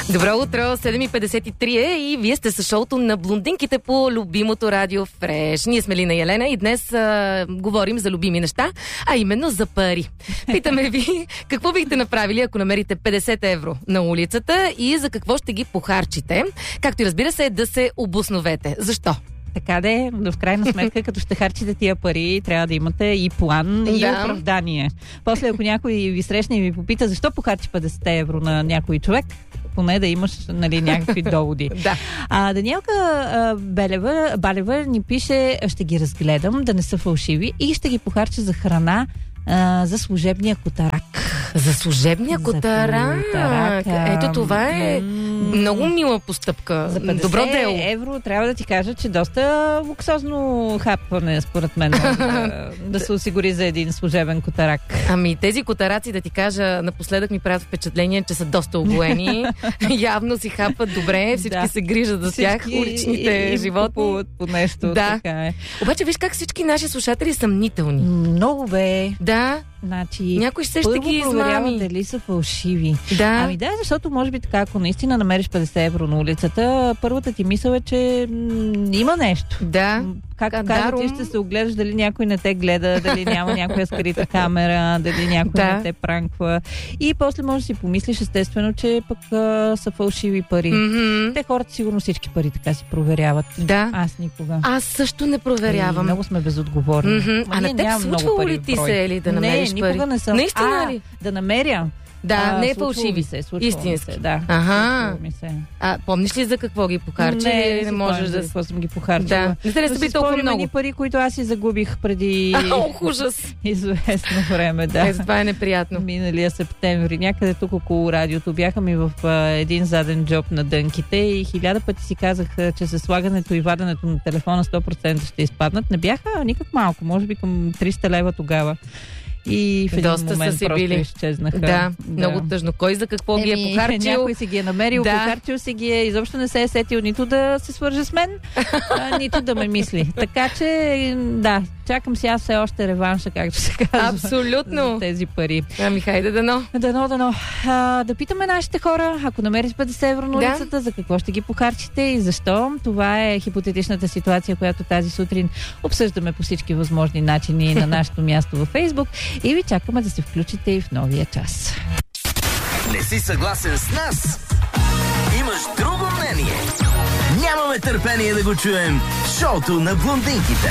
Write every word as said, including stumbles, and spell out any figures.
Добро утро, седем и петдесет и три е и вие сте с шоуто на блондинките по любимото радио Фреш. Ние сме Лина и Елена и днес а, говорим за любими неща, а именно за пари. Питаме ви, какво бихте направили, ако намерите петдесет евро на улицата и за какво ще ги похарчите? Както и разбира се, да се обосновете. Защо? Така де, но в крайна сметка, като ще харчите тия пари, трябва да имате и план, да. И оправдание. После, ако някой ви срещне и ви попита, защо похарчи петдесет евро на някой човек, поне да имаш, нали, някакви доводи. Да. А, Даниелка а, Белева, Балева ни пише, ще ги разгледам, да не са фалшиви и ще ги похарча за храна, а, за служебния котарак. За служебния котарак? котарак. Ето това е много мила постъпка. За Добро дело. евро трябва да ти кажа, че доста луксозно хапване, според мен, да, да се осигури за един служебен котарак. Ами тези котараци, да ти кажа, напоследък ми правят впечатление, че са доста огоени. Явно си хапат добре, всички да. се грижат за тях, всички, уличните и, и животни. По, по нещо, да. Така е. Обаче виж как всички наши слушатели са съмнителни. Много бе. Да. Значи, някой ще ще ги измами. Дали са фалшиви. Да. Ами да, защото може би така, ако наистина намериш петдесет евро на улицата, първата ти мисъл е, че м- има нещо. Да. Както казват, ти ще се огледаш дали някой не те гледа, дали няма някоя скрита камера, дали някой да. не те пранква. И после можеш да си помислиш, естествено, че пък а, са фалшиви пари. Mm-hmm. Те хората сигурно всички пари така си проверяват. Да. Аз никога. Аз също не проверявам. И много сме безотговорни. Mm-hmm. А на теб случвало ли ти се, Ели, да намериш не, пари? Никога не съм. Наистина а, ли? Да намеря. Да, а, не е фалшиви. Се, истински. Се, да. Ага. Ми се. А помниш ли за какво ги похарчи? Не, не можеш да... За какво съм ги похарчила. Да. Не сте ли са би толкова много? Едни пари, които аз си загубих преди... Ох, ужас! Известно време, да. Е, това е неприятно. Миналия септември. Някъде тук около радиото. Бяха ми в а, един заден джоб на дънките и хиляда пъти си казах, че с слагането и ваденето на телефона сто процента ще изпаднат. Не бяха никак малко. Може би към триста лева тогава. И в един доста момент са си просто били. изчезнаха. Да, да, много тъжно. Кой за какво Еми, ги е похарчил? Някой си ги е намерил, да. похарчил си ги е, изобщо не се е сетил нито да се свърже с мен, а, нито да ме мисли. Така че, да, чакам си аз все още реванша, както се казва. Абсолютно. За тези пари. Ами хайде дано. Дано, дано. А, да питаме нашите хора, ако намериш петдесет евро на улицата, да. за какво ще ги похарчите и защо? Това е хипотетичната ситуация, която тази сутрин обсъждаме по всички възможни начини на нашето място във Фейсбук и ви чакаме да се включите и в новия час. Не си съгласен с нас? Имаш друго мнение? Нямаме търпение да го чуем в шоуто на блондинките.